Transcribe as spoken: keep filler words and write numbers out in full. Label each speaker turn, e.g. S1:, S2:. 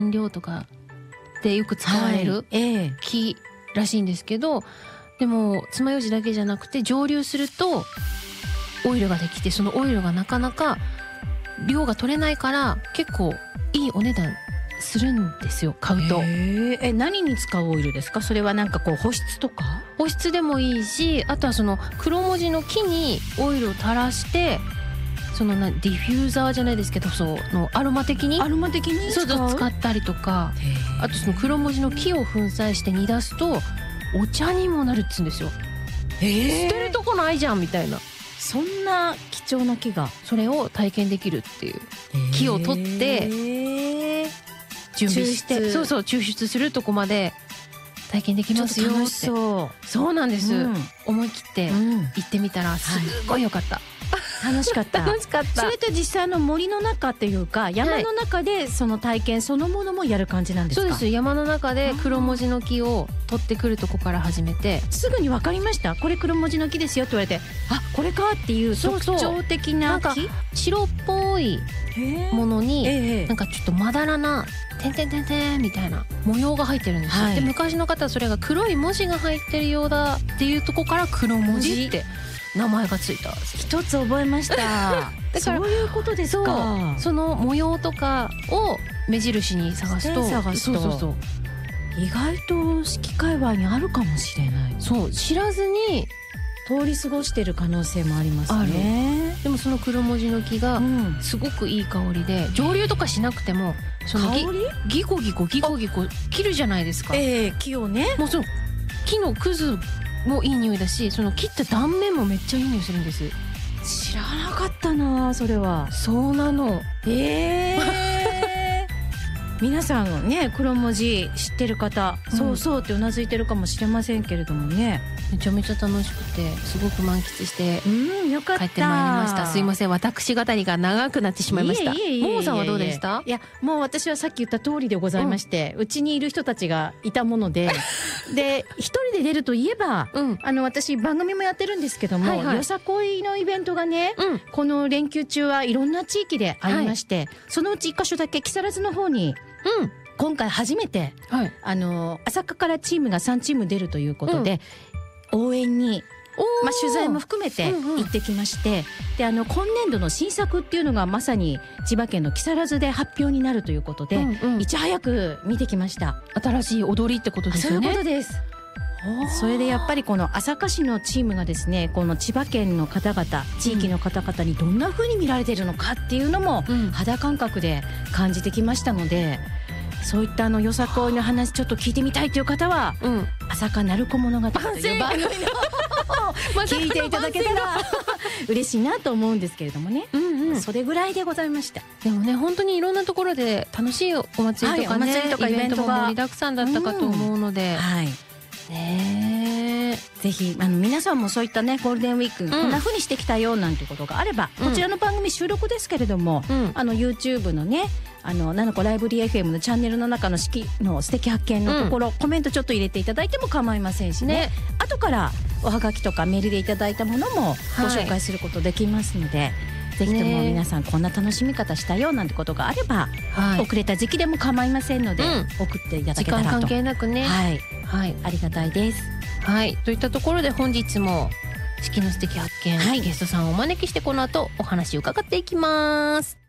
S1: 料とかでよく使われる、
S2: はいええ、
S1: 木らしいんですけど、でも爪楊枝だけじゃなくて蒸留するとオイルができて、そのオイルがなかなか量が取れないから結構いいお値段するんですよ、買うと。
S2: ええ、何に使うオイルですか？それはなんかこう保湿とか？
S1: 保湿でもいいし、あとはその黒文字の木にオイルを垂らして、そのなディフューザーじゃないですけど、そのアロマ的に
S2: アロマ的に使う？
S1: そうそう使ったりとか、あとその黒文字の木を粉砕して煮出すとお茶にもなるっつうんですよ。
S2: えー、
S1: 捨てるとこないじゃんみたいな。
S2: そんな貴重な木が、
S1: それを体験できるっていう、木を取って準備して、そうそう抽出するとこまで体験できますよって。
S2: 楽しそう。
S1: そうなんです、
S2: うん、
S1: 思い切って行ってみたらすごい良かった、はい、
S2: 楽しかった
S1: 楽しかった。
S2: それと実際の森の中っていうか山の中でその体験そのものもやる感じなんですか？
S1: そうです。山の中で黒文字の木を取ってくるとこから始めて、
S2: すぐに分かりました。これ黒文字の木ですよって言われて、あ、これかっていう特徴的な木。
S1: なんか白っぽいものに、
S2: えー、
S1: なんかちょっとまだらなてんてんてんてんみたいな模様が入ってるんですよ、はい、で昔の方はそれが黒い文字が入ってるようだっていうとこから黒文字って名前がついた。
S2: 一つ覚えましただからそういうことですか。
S1: そ, その模様とかを目印に探すと、
S2: 探すと
S1: そうそうそう、
S2: 意外と四季界隈にあるかもしれない。
S1: そう知らずに
S2: 通り過ごしてる可能性もありますね。
S1: でもその黒文字の木がすごくいい香りで、蒸留とかしなくてもそのギギコギコギコギコ切るじゃないですか。
S2: ええ、木をね。
S1: もうその木のくずもいい匂いだし、その切った断面もめっちゃいい匂いするんです。
S2: 知らなかったなそれは。
S1: そうなの。
S2: ええ皆さんね黒文字知ってる方、うん、そうそうってうなずいてるかもしれませんけれどもね、
S1: めちゃめちゃ楽しくてすごく満喫して帰ってまいりました。すいません、私語りが長くなってしまいました。ももさんはどうでした？
S2: いやもう私はさっき言った通りでございまして、うち、ん、にいる人たちがいたものでで一人で出るといえば、うん、あの私番組もやってるんですけども、はいはい、よさこいのイベントがね、うん、この連休中はいろんな地域でありまして、はい、そのうち一箇所だけ木更津の方にうん、今回初めて、はい、あの朝霞からチームがさんチーム出るということで、うん、応援に、まあ、取材も含めて行ってきまして、うんうん、であの今年度の新作っていうのがまさに千葉県の木更津で発表になるということで、うんうん、いち早く見てきました。
S1: 新しい踊りってことですよね。
S2: そういうことです。それでやっぱりこの朝霞市のチームがですね、この千葉県の方々地域の方々にどんな風に見られているのかっていうのも肌感覚で感じてきましたので、そういったあのよさこいの話ちょっと聞いてみたいという方は、うん、朝霞鳴子物語という番組を聞いていただけたら嬉しいなと思うんですけれどもね、うんうん、それぐらいでございました。
S1: でもね本当にいろんなところで楽しいお祭りとかね、はい、お祭りとかイベントも盛りだくさんだったかと思うので、うん、はいね、ぜひあの皆さんもそういったねゴールデンウィーク、うん、こんな風にしてきたよなんてことがあれば、うん、こちらの番組収録ですけれども、うん、あの YouTube のねあのななこライブリー エフエム のチャンネルの中の式の素敵発見のところ、うん、コメントちょっと入れていただいても構いませんしね、ね後からおはがきとかメールでいただいたものもご紹介することできますので、はい、ぜひとも皆さんこんな楽しみ方したよなんてことがあれば、はい、遅れた時期でも構いませんので、うん、送っていただけたらと。時間関係なくね、はいはい、ありがたいです。はい、といったところで本日も四季の素敵発見、はい、ゲストさんをお招きしてこの後お話を伺っていきます。